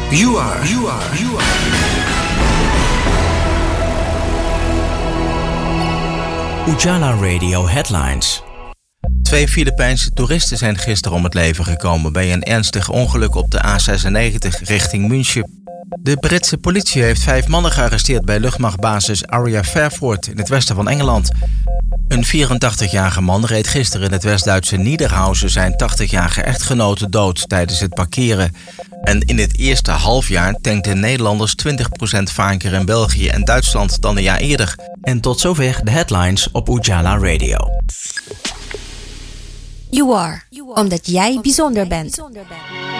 You are. Ujala Radio Headlines. 2 Filipijnse toeristen zijn gisteren om het leven gekomen bij een ernstig ongeluk op de A96 richting München. De Britse politie heeft 5 mannen gearresteerd bij luchtmachtbasis Aria Fairford in het westen van Engeland. Een 84-jarige man reed gisteren in het West-Duitse Niederhausen zijn 80-jarige echtgenote dood tijdens het parkeren. En in het eerste halfjaar tankten Nederlanders 20% vaker in België en Duitsland dan een jaar eerder. En tot zover de headlines op Ujala Radio. You are, omdat jij bijzonder bent.